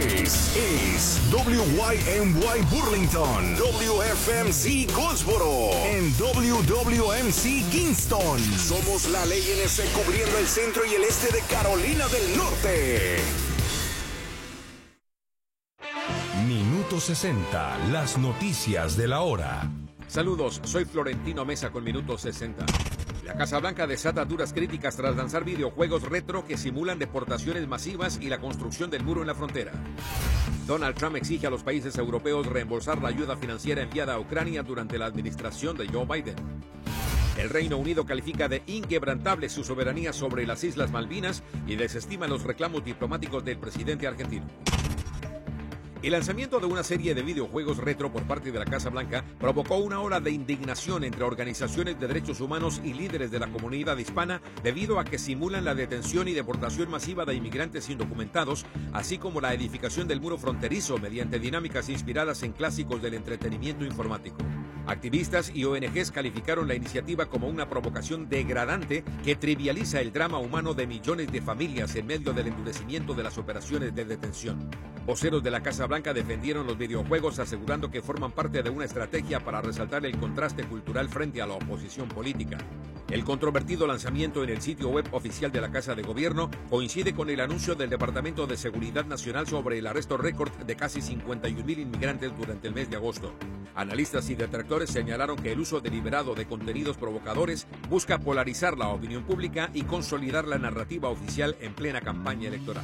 es WYMY Burlington, WFMC Goldsboro, en WWMC Kingston. Somos la ley en ese cubriendo el centro y el este de Carolina del Norte. Minuto 60, las noticias de la hora. Saludos, soy Florentino Mesa con Minuto 60. La Casa Blanca desata duras críticas tras lanzar videojuegos retro que simulan deportaciones masivas y la construcción del muro en la frontera. Donald Trump exige a los países europeos reembolsar la ayuda financiera enviada a Ucrania durante la administración de Joe Biden. El Reino Unido califica de inquebrantable su soberanía sobre las Islas Malvinas y desestima los reclamos diplomáticos del presidente argentino. El lanzamiento de una serie de videojuegos retro por parte de la Casa Blanca provocó una ola de indignación entre organizaciones de derechos humanos y líderes de la comunidad hispana debido a que simulan la detención y deportación masiva de inmigrantes indocumentados, así como la edificación del muro fronterizo mediante dinámicas inspiradas en clásicos del entretenimiento informático. Activistas y ONGs calificaron la iniciativa como una provocación degradante que trivializa el drama humano de millones de familias en medio del endurecimiento de las operaciones de detención. Voceros de la Casa Blanca defendieron los videojuegos asegurando que forman parte de una estrategia para resaltar el contraste cultural frente a la oposición política. El controvertido lanzamiento en el sitio web oficial de la Casa de Gobierno coincide con el anuncio del Departamento de Seguridad Nacional sobre el arresto récord de casi 51,000 inmigrantes durante el mes de agosto. Analistas y detractores señalaron que el uso deliberado de contenidos provocadores busca polarizar la opinión pública y consolidar la narrativa oficial en plena campaña electoral.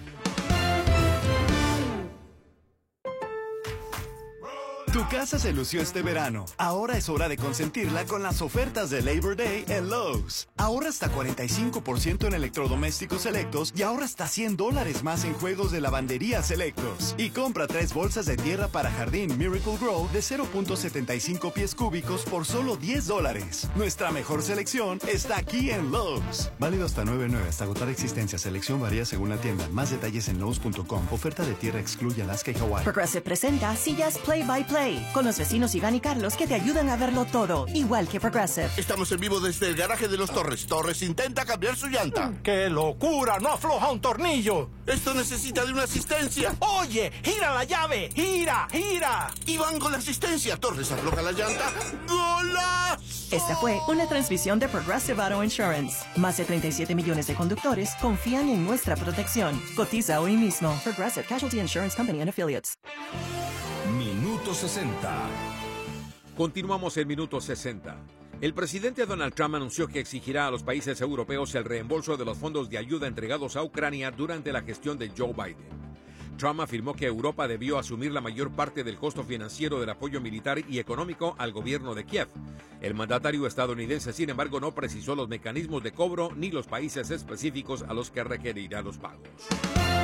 Tu casa se lució este verano. Ahora es hora de consentirla con las ofertas de Labor Day en Lowe's. Ahorra hasta 45% en electrodomésticos selectos y ahorra hasta $100 más en juegos de lavandería selectos. Y compra 3 bolsas de tierra para jardín Miracle Grow de 0.75 pies cúbicos por solo $10. Nuestra mejor selección está aquí en Lowe's. Válido hasta 9/9 hasta agotar existencia. Selección varía según la tienda. Más detalles en Lowe's.com. Oferta de tierra excluye Alaska y Hawái. Progressive presenta Sillas Play by Play, con los vecinos Iván y Carlos que te ayudan a verlo todo, igual que Progressive. Estamos en vivo desde el garaje de los Torres. Torres intenta cambiar su llanta. ¡Qué locura! ¡No afloja un tornillo! Esto necesita de una asistencia. ¡Oye! ¡Gira la llave! ¡Gira! ¡Gira! Iván con la asistencia. Torres afloja la llanta. ¡Golazo! Esta fue una transmisión de Progressive Auto Insurance. Más de 37 millones de conductores confían en nuestra protección. Cotiza hoy mismo. Progressive Casualty Insurance Company and Affiliates. Minuto 60. Continuamos en Minuto 60. El presidente Donald Trump anunció que exigirá a los países europeos el reembolso de los fondos de ayuda entregados a Ucrania durante la gestión de Joe Biden. Trump afirmó que Europa debió asumir la mayor parte del costo financiero del apoyo militar y económico al gobierno de Kiev. El mandatario estadounidense, sin embargo, no precisó los mecanismos de cobro ni los países específicos a los que requerirá los pagos.